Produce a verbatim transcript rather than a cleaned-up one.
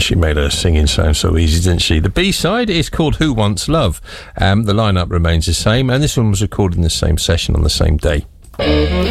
she made her singing sound so easy, didn't she? The B-side is called Who Wants Love. Um, the lineup remains the same, and this one was recorded in the same session on the same day.